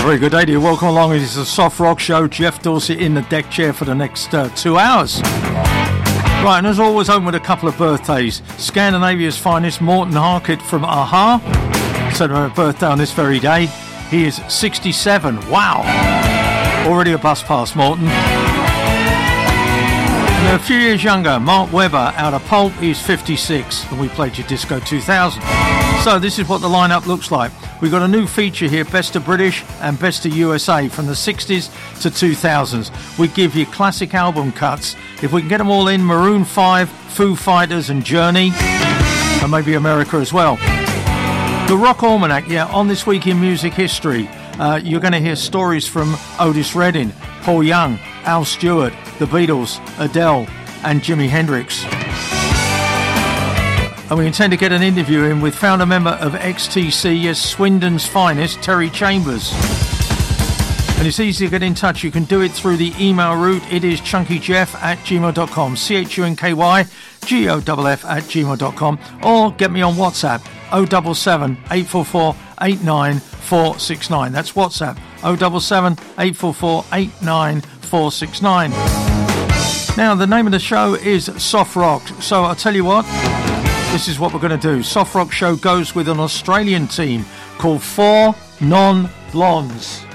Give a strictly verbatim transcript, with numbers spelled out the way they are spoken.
Very good day to you. Welcome along. It is a Soft Rock Show. Jeff Dorsey in the deck chair for the next uh, two hours. Right, and as always, open with a couple of birthdays. Scandinavia's finest, Morten Harket from a-ha. Celebrating a birthday on this very day. He is sixty-seven. Wow. Already a bus pass, Morten. And a few years younger, Mark Webber out of Pulp. He's fifty-six. And we played your Disco two thousand. So this is what the lineup looks like. We've got a new feature here, Best of British and Best of U S A from the sixties to two thousands. We give you classic album cuts. If we can get them all in, Maroon five, Foo Fighters and Journey, and maybe America as well. The Rock Almanac, yeah, on this week in music history, uh, you're going to hear stories from Otis Redding, Paul Young, Al Stewart, The Beatles, Adele and Jimi Hendrix. And we intend to get an interview in with founder member of X T C, yes, Swindon's finest, Terry Chambers. And it's easy to get in touch. You can do it through the email route. It is chunkyjeff at gmail dot com, C H U N K Y G O F F at gmail dot com, or get me on WhatsApp, oh seven seven, eight four four, eight nine four six nine. That's WhatsApp, oh seven seven, eight four four, eight nine four six nine. Now, the name of the show is Soft Rock. So I'll tell you what, this is what we're going to do. Soft Rock Show goes with an Australian team called Four Non-Blondes.